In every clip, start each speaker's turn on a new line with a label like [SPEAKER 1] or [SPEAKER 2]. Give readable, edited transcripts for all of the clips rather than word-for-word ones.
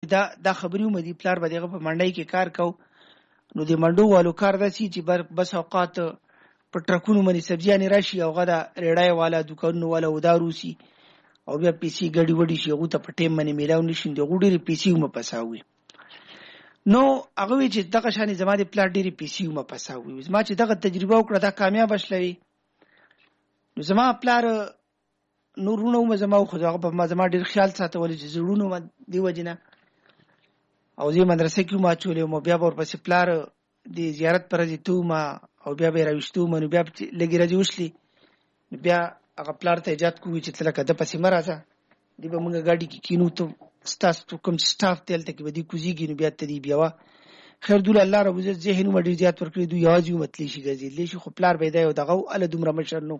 [SPEAKER 1] دا خبرې ومدي پلار به دغه په منډۍ کې کار کو نو د منډو والو کار داسي چې بس اوقات په ټرکونو باندې سبزیانې راشي او غدا ریړای والا دکانونو والا وداروسی او بیا پیسې ګډي وډي شي هغه ته په ټیم باندې میلاو نشي د غوډيري پیسې هم پساوي نو هغه چې دغه شان زما د پلان ډيري پیسې هم پساوي زما چې دغه تجربه وکړه دا کامیاب شلوي نو زما پلار نورونو زما خو هغه په زما ډیر خیال ساتول چې زړونو دی وجنه او زه مدرسې کې ما چولې مو بیا ورپسې پلار د زیارت پر دي ته ما او بیا به راوښتو منو بیا لګی راځي وشلي بیا هغه پلار ته اجازه کوي چې تلکه د پسې مرزه دی به موږ گاډي کې کینو ته ستاسو کوم سټاف تلته کې به دی کوزيږي نو بیا ته دی بیا خیر دوله الله رب عزت ذهن مډیر زیات ورکړي دوی یوازې متلی شي ګرځي شي خو پلار به دی او دغه ال دومره مشر نو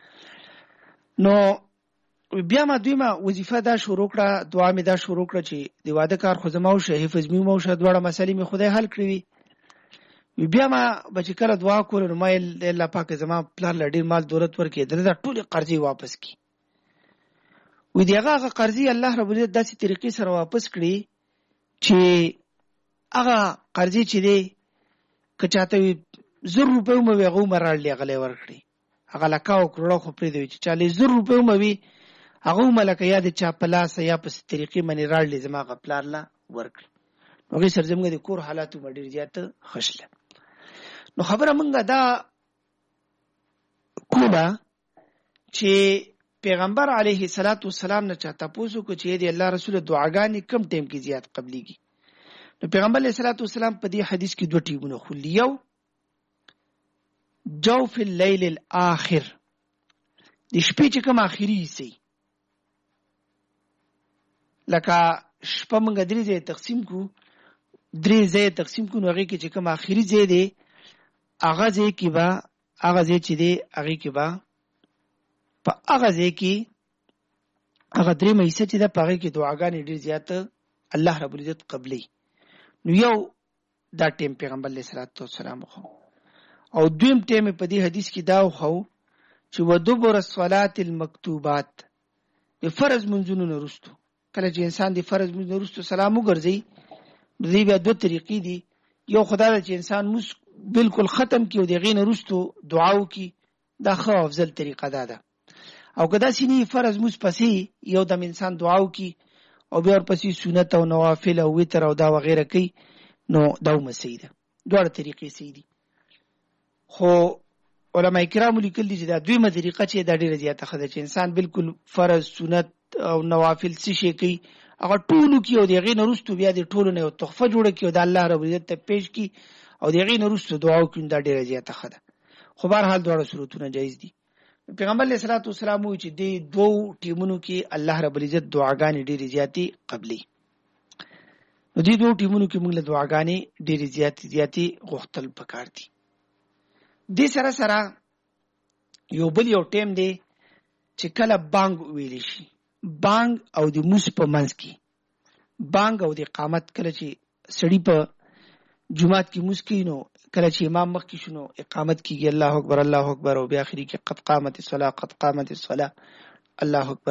[SPEAKER 1] بیا ما دوی ما وظیفه دا شروع کړه دعا می دا شروع کړه چې دی واده کار خو زما او شه حفظ می مو شه دوړه مسلې می خدای حل کړی بیا ما بچ کړه دعا کول نو ما الله پاک زما پلان لډیر مال دولت ورکې دا ټول قرضې واپس کی وې دغه قرضې الله رب عزت داسې طریقې سره واپس کړي چې هغه قرضې چې دی کچاته 100 روپۍ مو وغو مرال لغلې ورکړي هغه لکاو کړو خو پرې دی چې 40 روپۍ مو وي هغه ملک یا د چا پلاس یا په طریقې باندې راړلې زما غپلار لا ورکړي نو سر زموږ د کور حالاتو ډیر زیات خشله نو خبره مونږه دا کومه چې پیغمبر علیه الصلاۃ والسلام نه چاته پوسو کو چې دی الله رسول دعاګانې کم ټیم کې زیات قبليږي نو پیغمبر علیه الصلاۃ والسلام په دې حدیث کې دوه ټیمونه خلیو جوف الليل الاخر د شپې چې کوم اخیری سي لکه شپه مونږ درې ځای تقسیم کو نو هغه کې چې کوم اخیری ځای دی هغه ځای کې با هغه ځای چې دی هغه کې با په هغه ځای کې هغه درې مېسه چې د پاره کې دعاګانې ډېر زیات الله رب العزت قبلي نو یو دا ټیم پیغمبر علیه الصلاۃ والسلام خو او دویم ټیم په دې حدیث کې دا خو چې ودبر الصلاه المکتوبات د فرض منځونو وروسته کله چې انسان د فرض منځونو وروسته سلام وګرځي دې بیا دوه طریقې دي یو خدای چې انسان بالکل ختم کی او دغه نه وروسته دعا وکي دا خو افضل طریقه ده او کدا سینی فرض مس پسې یو د انسان دعا وکي او بیا ورپسې سنت او نوافل او وتر او دا وغیرہ کوي نو داومه سیده دوه طریقې سیدي خو علماء کرام لیکل دي چې دا دویمه طریقه چې د ډیره زیاته خده چې انسان بالکل فرض سنت او نوافل څه شي کوي هغه ټولو کې او دغه نه وروسته بیا د ټولو نه یو تحفه جوړه کی او د الله رب عزت ته پیش کی او دغه نه وروسته دعا وکړي دا ډیره زیاته خده خو بهر حال دواړه صورتونه جایز دي پیغمبر علیه الصلاۃ والسلام چې د دوه ټیمونو کې الله رب العزت دعاګانې ډیره زیاتی قبلي نو دې دوه ټیمونو کې موږ له دعاګانې ډیره زیاتی غوښتل پکار دي دې سره سره یو بل یو ټیم دی چې کله بانګ ویل شي بانګ او د موس په منځ کې بانګ او د اقامت کله چې سړی په جمعات کې موس کینو کله چې امام مخ کې شنو اقامت کیږي الله اکبر او بیا اخري کې قد قامت الصلاه الله اکبر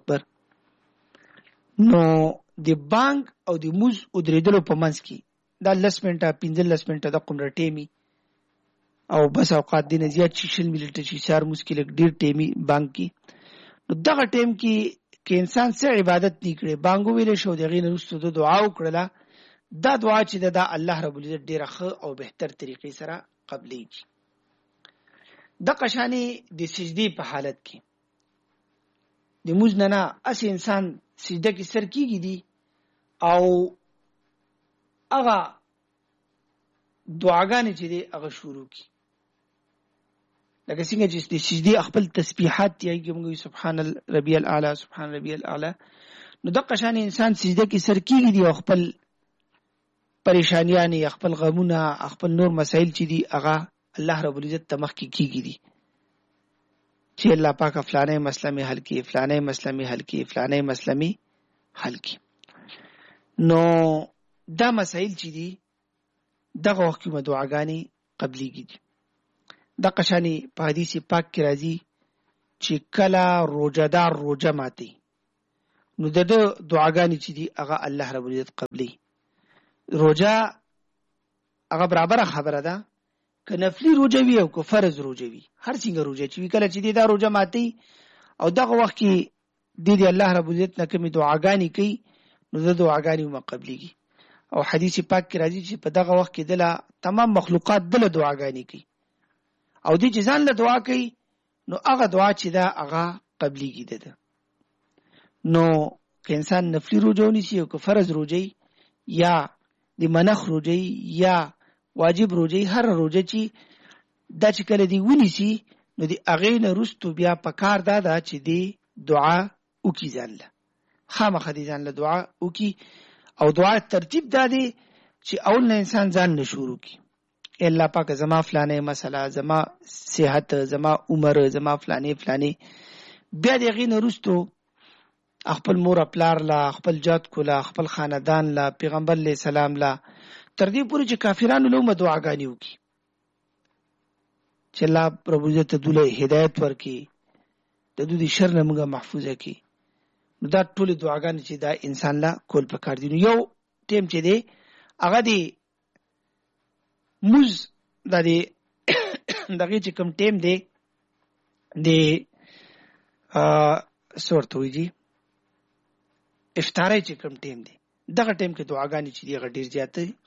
[SPEAKER 1] نو د بانګ او د موس او درېدلو په منځ کې دا 10 منټه 15 منټه د قمر ټیمي او بس اوقات دین زیات شیشل ملټ شي سار مشکل ډیر ټیمي بانګ کې نو دغه ټیم کې انسان څه عبادت نکړي بانګو ویل شو دغه نه رسو دعا وکړه دا دعا چې دا الله رب العزت ډیره ښه او بهتر طریقې سره قبليږي د قشانی د سجدي په حالت کې د موږ نه اس انسان سجده کې سر کیږي دي او هغه دعاګانې چې دی هغه شروع کی لکه څنګه چې د سجدي خپل تسبیحات یې موږ سبحان ربي الاعلى سبحان ربي الاعلى نو د قشانی انسان سجده کې سر کیږي دي او خپل پریشانیاں خپل غمونه خپل نور مسائل چې دي هغه الله رب العزت تمخ کیږي دي چې الله پاک فلانه مسله می حل کی فلانه مسله می حل کی فلانه مسله می حل کی نو دا مسائل چې دي دغه وخت کې دعاګانې قبليږي د قشانی په حدیث پاک کې راځي چې کله روزدار روزه ماتي نو د دعاګانې چې دي هغه الله رب العزت قبلي. روزه هغه برابر خبره ده که نفلی روزه وي او که فرض روزه وي. هر څنګه روزه چې وي کله چې دا روزه ماتي او دغه وخت کې د الله رب العزت نه کومې دعاګانې کوي نو د دعاګانې مقبليږي. او حدیث پاک کې راځي چې په دغه وخت کې دله تمام مخلوقات دله دعاګانې کوي او دې چې ځان له دعا کوي نو هغه دعا چې دا هغه قبليږي ده. نو که انسان نفلی روزه ونیسي او که فرض روزه یا د منخ روزه یا واجب روزه، هر روزه چې دا چې کله دی ونیسي نو د هغې نه وروستو بیا په کار دا ده چې دی دعا وکړي ځان له، خامخا دی ځان له دعا وکړي. او دعا ترتیب دا دی چې اول نه انسان ځان نه شروع کړي، الله پاک زما فلانه مسله، زما صحت، زما عمر، زما فلانه فلانه. بیا د هغې نه وروستو خپل مور پلار لا، خپل جات کو لا، خپل خاندان لا، پیغمبر علیه السلام لا، تر دې پورې چې کافرانو له دعاګانې وکړي چې الله رب عزت دوی هدایت ورکړي، د دوی شر نه موږ محفوظه کړي. نو دا ټول دعاګانې چې دا انسان لا کول پکار دي. نو یو ټیم چې دی هغه دی موز دا دی دغه چې کوم ټیم دی د سورته ویجی افطاری چې کوم ټیم دی دغه ټیم کې دعاګانې چې دی هغه ډیر زیات